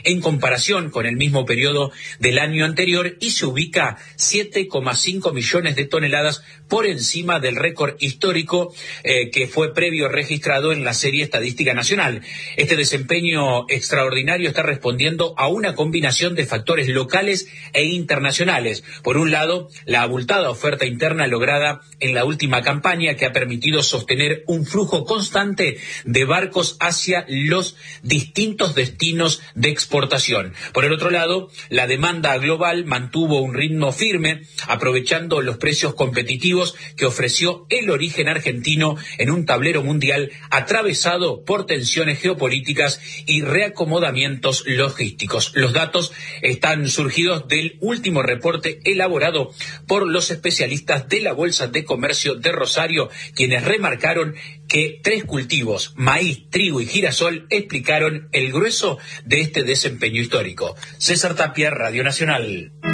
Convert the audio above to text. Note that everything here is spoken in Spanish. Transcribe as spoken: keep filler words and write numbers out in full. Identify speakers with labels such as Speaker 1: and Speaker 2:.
Speaker 1: en comparación con el mismo periodo del año anterior y se ubica siete coma cinco millones de toneladas por encima del récord histórico eh, que fue previo registrado en la serie estadística nacional. Este desempeño extraordinario está respondiendo a una combinación de factores locales e internacionales. Por un lado, la abultada oferta interna lograda en la última campaña que ha permitido sostener un flujo constante de barcos hacia los distintos destinos de exportación. Por el otro lado, la demanda global mantuvo un ritmo firme, aprovechando los precios competitivos que ofreció el origen argentino en un tablero mundial atravesado por tensiones geopolíticas y reacomodamientos logísticos. Los datos están surgidos del último reporte elaborado por los especialistas de la Bolsa de Comercio de Rosario, quienes remarcaron que tres cultivos, maíz, trigo y girasol, explicaron el grueso de este desempeño histórico. César Tapia, Radio Nacional.